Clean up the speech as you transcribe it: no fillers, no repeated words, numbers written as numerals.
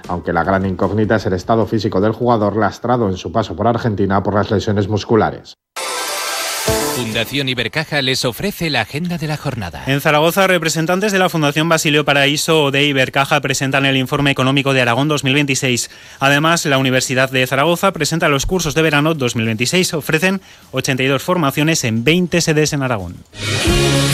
aunque la gran incógnita es el estado físico del jugador lastrado en su paso por Argentina por las lesiones musculares. Fundación Ibercaja les ofrece la agenda de la jornada. En Zaragoza, representantes de la Fundación Basilio Paraíso o de Ibercaja presentan el informe económico de Aragón 2026. Además, la Universidad de Zaragoza presenta los cursos de verano 2026. Ofrecen 82 formaciones en 20 sedes en Aragón.